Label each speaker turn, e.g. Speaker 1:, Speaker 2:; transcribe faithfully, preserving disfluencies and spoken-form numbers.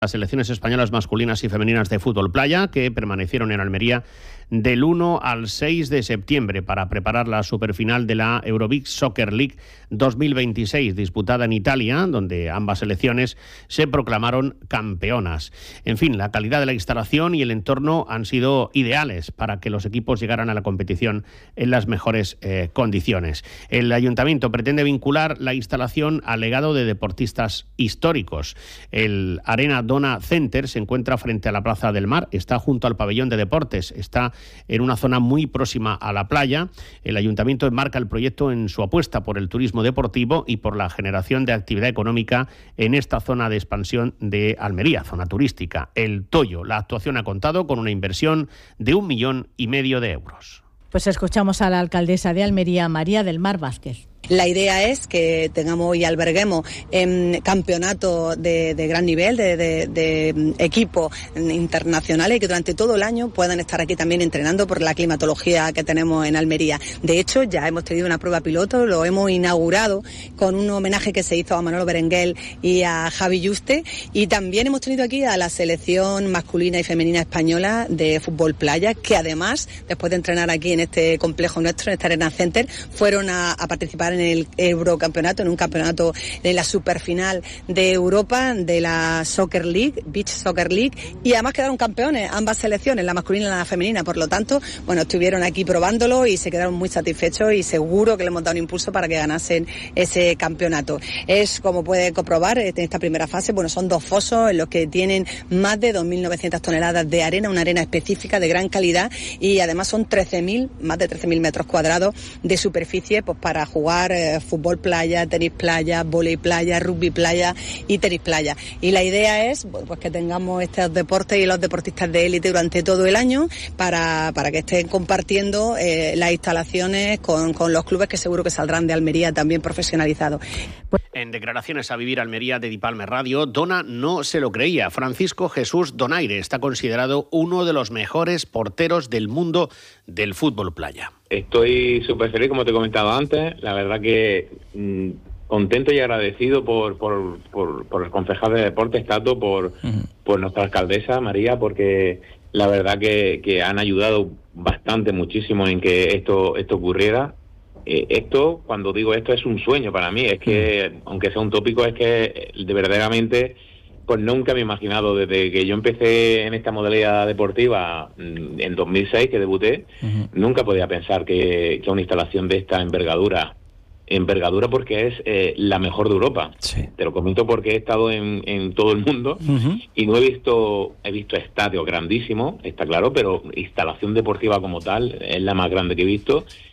Speaker 1: Las selecciones españolas masculinas y femeninas de fútbol playa, que permanecieron en Almería del uno al seis de septiembre para preparar la superfinal de la Eurobeach Soccer League dos mil veintiséis, disputada en Italia, donde ambas selecciones se proclamaron campeonas. En fin, la calidad de la instalación y el entorno han sido ideales para que los equipos llegaran a la competición en las mejores eh, condiciones. El ayuntamiento pretende vincular la instalación al legado de deportistas históricos. El Arena Dona Center se encuentra frente a la Plaza del Mar, está junto al pabellón de deportes, está en una zona muy próxima a la playa. El ayuntamiento enmarca el proyecto en su apuesta por el turismo deportivo y por la generación de actividad económica en esta zona de expansión de Almería, zona turística, El Toyo. La actuación ha contado con una inversión de un millón y medio de euros.
Speaker 2: Pues escuchamos a la alcaldesa de Almería, María del Mar Vázquez.
Speaker 3: La idea es que tengamos y alberguemos eh, campeonatos de, de gran nivel, de, de, de equipos internacionales, y que durante todo el año puedan estar aquí también entrenando por la climatología que tenemos en Almería. De hecho, ya hemos tenido una prueba piloto, lo hemos inaugurado con un homenaje que se hizo a Manolo Berenguel y a Javi Yuste, y también hemos tenido aquí a la selección masculina y femenina española de fútbol playa, que además, después de entrenar aquí en este complejo nuestro, en este Arena Center, fueron a, a participar en el Eurocampeonato, en un campeonato de la superfinal de Europa, de la Soccer League, Beach Soccer League, y además quedaron campeones ambas selecciones, la masculina y la femenina. Por lo tanto, bueno, estuvieron aquí probándolo y se quedaron muy satisfechos, y seguro que le hemos dado un impulso para que ganasen ese campeonato. Es, como puede comprobar, en esta primera fase, bueno, son dos fosos en los que tienen más de dos mil novecientas toneladas de arena, una arena específica de gran calidad, y además son trece mil, más de trece mil metros cuadrados de superficie, pues para jugar Eh, fútbol playa, tenis playa, vóley playa, rugby playa y tenis playa. Y la idea es pues que tengamos estos deportes y los deportistas de élite durante todo el año para, para que estén compartiendo eh, las instalaciones con, con los clubes que seguro que saldrán de Almería también profesionalizados.
Speaker 1: En declaraciones a Vivir Almería de Dipalme Radio, Dona no se lo creía. Francisco Jesús Donaire está considerado uno de los mejores porteros del mundo del fútbol playa.
Speaker 4: Estoy súper feliz, como te he comentado antes. La verdad que mmm, contento y agradecido por, por, por, por el concejal de Deportes, Tato, por, uh-huh. por nuestra alcaldesa, María, porque la verdad que, que han ayudado bastante, muchísimo en que esto, esto ocurriera. Eh, esto, cuando digo esto, es un sueño para mí. Es que, uh-huh. aunque sea un tópico, es que de verdaderamente... Pues nunca me he imaginado, desde que yo empecé en esta modalidad deportiva en dos mil seis, que debuté, uh-huh. nunca podía pensar que, que una instalación de esta envergadura, envergadura porque es eh, la mejor de Europa. Sí. Te lo comento porque he estado en, en todo el mundo uh-huh. y no he visto, he visto estadios grandísimos, está claro, pero instalación deportiva como tal es la más grande que he visto.